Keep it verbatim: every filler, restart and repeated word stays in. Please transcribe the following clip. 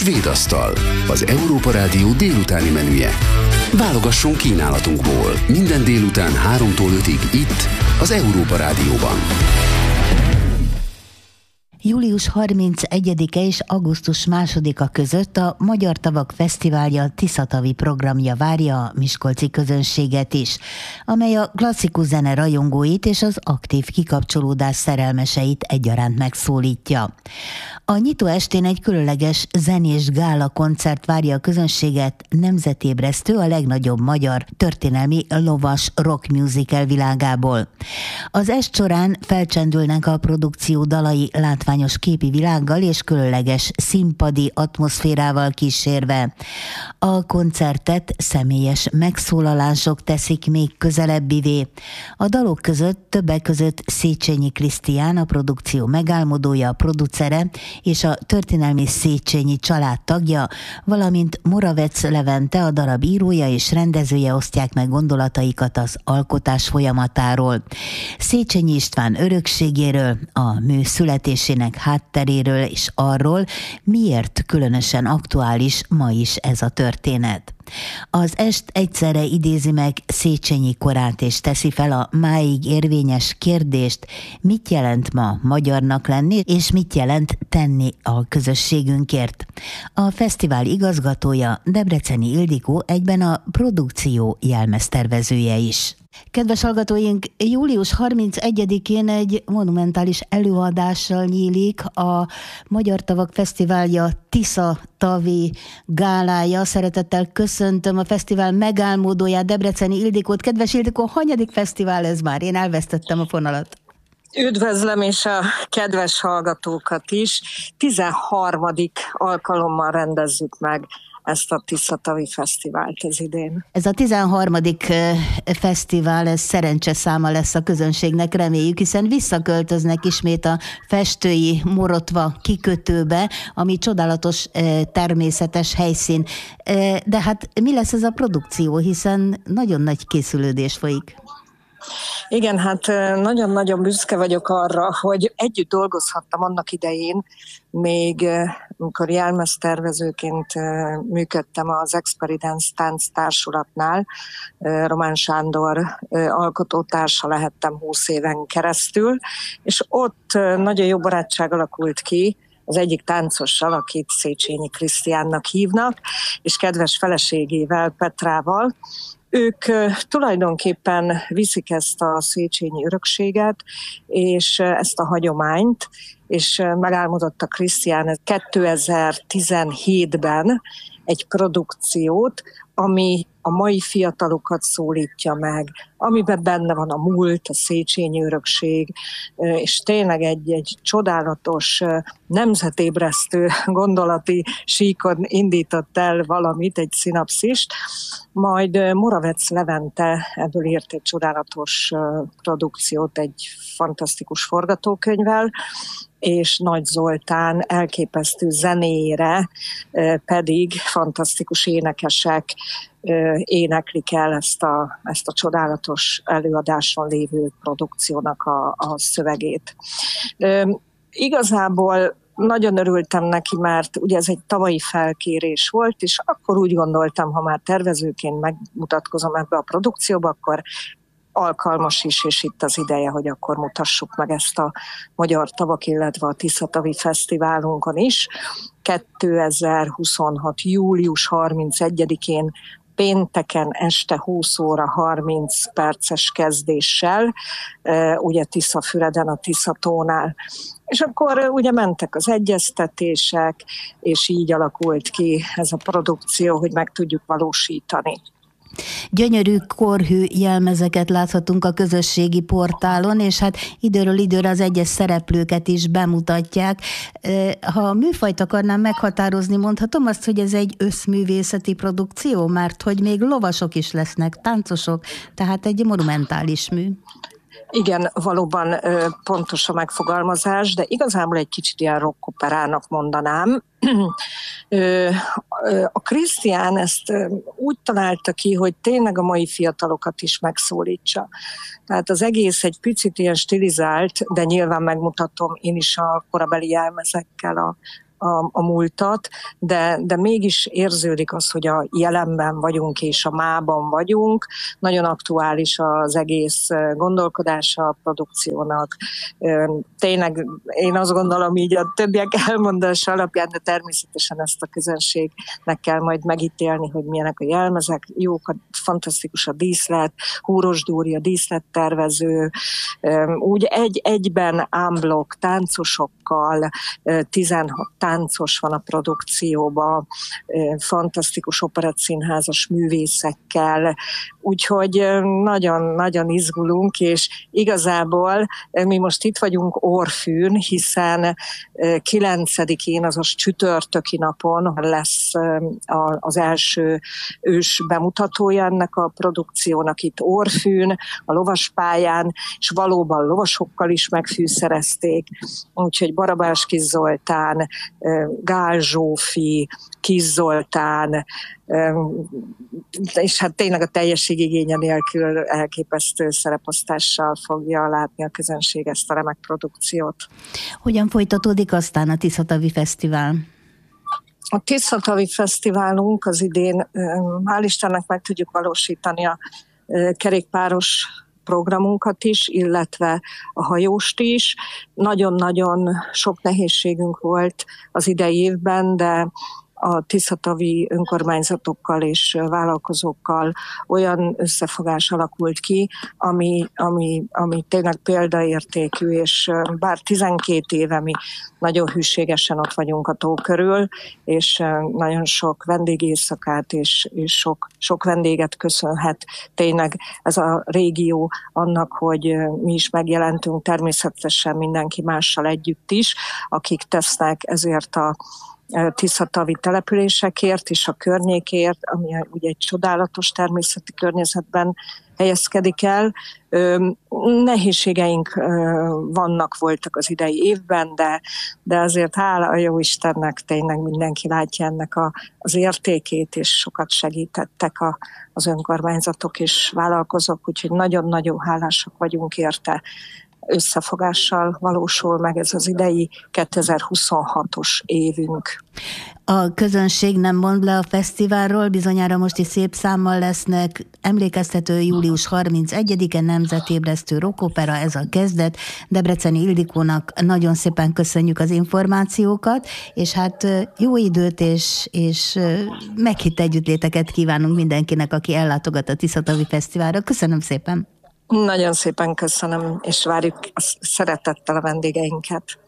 Svédasztal, az Európa Rádió délutáni menüje. Válogasson kínálatunkból minden délután háromtól ötig itt, az Európa Rádióban. július harmincegyedike és augusztus másodika között a Magyar Tavak Fesztiválja Tiszatavi programja várja a miskolci közönséget is, amely a klasszikus zene rajongóit és az aktív kikapcsolódás szerelmeseit egyaránt megszólítja. A nyitó estén egy különleges zenés gála koncert várja a közönséget, nemzetébresztő a legnagyobb magyar történelmi lovas rock musical világából. Az est során felcsendülnek a produkció dalai látványos képi világgal és különleges színpadi atmoszférával kísérve. A koncertet személyes megszólalások teszik még közelebbivé. A dalok között többek között Széchenyi Krisztián, a produkció megálmodója, a producere és a történelmi Széchenyi család tagja, valamint Moravec Levente, a darab írója és rendezője osztják meg gondolataikat az alkotás folyamatáról. Széchenyi István örökségéről, a mű születésének hátteréről és arról, miért különösen aktuális ma is ez a történet. Az est egyszerre idézi meg Széchenyi korát és teszi fel a máig érvényes kérdést, mit jelent ma magyarnak lenni, és mit jelent tenni a közösségünkért. A fesztivál igazgatója, Debreceni Ildikó, egyben a produkció jelmeztervezője is. Kedves hallgatóink, július harmincegyedikén egy monumentális előadással nyílik a Magyar Tavak Fesztiválja Tiszatavi gálája. Szeretettel köszöntöm a fesztivál megálmodóját, Debreceni Ildikót. Kedves Ildikó, hanyadik fesztivál ez már? Én elvesztettem a fonalat. Üdvözlöm, és a kedves hallgatókat is. tizenharmadik alkalommal rendezzük meg ezt a Tiszatavi Fesztivált ez idén. Ez a tizenharmadik fesztivál, ez szerencseszáma lesz a közönségnek, reméljük, hiszen visszaköltöznek ismét a festői Morotva kikötőbe, ami csodálatos természetes helyszín. De hát mi lesz ez a produkció, hiszen nagyon nagy készülődés folyik. Igen, hát nagyon-nagyon büszke vagyok arra, hogy együtt dolgozhattam annak idején, még amikor jelmeztervezőként működtem az Experience Tánc Társulatnál, Román Sándor alkotótársa lehettem húsz éven keresztül, és ott nagyon jó barátság alakult ki az egyik táncossal, akit Széchenyi Krisztiánnak hívnak, és kedves feleségével, Petrával. Ők tulajdonképpen viszik ezt a Széchenyi örökséget, és ezt a hagyományt, és megálmodott Krisztián kétezer-tizenhétben egy produkciót, ami a mai fiatalokat szólítja meg, amiben benne van a múlt, a Széchenyi örökség, és tényleg egy, egy csodálatos, nemzetébresztő gondolati síkon indított el valamit, egy szinapszist, majd Moravec Levente ebből írt egy csodálatos produkciót, egy fantasztikus forgatókönyvvel, és Nagy Zoltán elképesztő zenéjére pedig fantasztikus énekesek éneklik el ezt a, ezt a csodálatos előadáson lévő produkciónak a, a szövegét. Igazából nagyon örültem neki, mert ugye ez egy tavalyi felkérés volt, és akkor úgy gondoltam, ha már tervezőként megmutatkozom ebbe a produkcióba, akkor alkalmas is, és itt az ideje, hogy akkor mutassuk meg ezt a Magyar Tavak, illetve a Tiszatavi Fesztiválunkon is. kétezer-huszonhat. július harmincegyedikén pénteken este húsz óra harminc perces kezdéssel, ugye Tiszafüreden, a Tiszatónál. És akkor ugye mentek az egyeztetések, és így alakult ki ez a produkció, hogy meg tudjuk valósítani. Gyönyörű korhű jelmezeket láthatunk a közösségi portálon, és hát időről időre az egyes szereplőket is bemutatják. Ha a műfajt akarnám meghatározni, mondhatom azt, hogy ez egy összművészeti produkció, mert hogy még lovasok is lesznek, táncosok, tehát egy monumentális mű. Igen, valóban pontos a megfogalmazás, de igazából egy kicsit ilyen rockoperának mondanám. A Krisztián ezt úgy találta ki, hogy tényleg a mai fiatalokat is megszólítsa. Tehát az egész egy picit ilyen stilizált, de nyilván megmutatom én is a korabeli jelmezekkel a a, a múltat, de, de mégis érződik az, hogy a jelenben vagyunk és a mában vagyunk. Nagyon aktuális az egész gondolkodása a produkciónak. Tényleg én azt gondolom így a többiek elmondása alapján, de természetesen ezt a közönségnek kell majd megítélni, hogy milyenek a jelmezek, jók, a, fantasztikus a díszlet, Húros Dóri a díszlettervező, úgy egy, egyben ámblok táncosokkal, tizenhat táncos van a produkcióban, fantasztikus operettszínházas művészekkel, úgyhogy nagyon-nagyon izgulunk, és igazából mi most itt vagyunk Orfűn, hiszen kilencedikén, azaz csütörtöki napon lesz az első ős bemutatója ennek a produkciónak itt Orfűn, a lovaspályán, és valóban lovasokkal is megfűszerezték, úgyhogy Barabás Kis Zoltán, Gál Zsófi, Kis Zoltán, és hát tényleg a teljességigénye nélkül elképesztő szereposztással fogja látni a közönség ezt a remek produkciót. Hogyan folytatódik aztán a Tiszatavi Fesztivál? A Tiszatavi Fesztiválunk az idén, hál' Istennek meg tudjuk valósítani a kerékpáros programunkat is, illetve a hajóst is. Nagyon-nagyon sok nehézségünk volt az idei évben, de a tiszatavi önkormányzatokkal és vállalkozókkal olyan összefogás alakult ki, ami, ami, ami tényleg példaértékű, és bár tizenkét éve mi nagyon hűségesen ott vagyunk a tó körül, és nagyon sok vendégészakát és, és sok, sok vendéget köszönhet tényleg ez a régió annak, hogy mi is megjelentünk, természetesen mindenki mással együtt is, akik tesznek ezért a tiszatavi településekért és a környékért, ami ugye egy csodálatos természeti környezetben helyezkedik el. Nehézségeink vannak, voltak az idei évben, de, de azért hála a jó Istennek tényleg mindenki látja ennek a, az értékét, és sokat segítettek a, az önkormányzatok és vállalkozók, úgyhogy nagyon-nagyon hálásak vagyunk érte. Összefogással valósul meg ez az idei kétezer-huszonhatos évünk. A közönség nem mond le a fesztiválról, bizonyára most is szép számmal lesznek. Emlékeztető július harmincegyedike nemzetébresztő rockopera, ez a kezdet. Debreceni Ildikónak nagyon szépen köszönjük az információkat, és hát jó időt és, és meghitt együttléteket kívánunk mindenkinek, aki ellátogat a Tiszatavi Fesztiválra. Köszönöm szépen! Nagyon szépen köszönöm, és várjuk szeretettel a vendégeinket.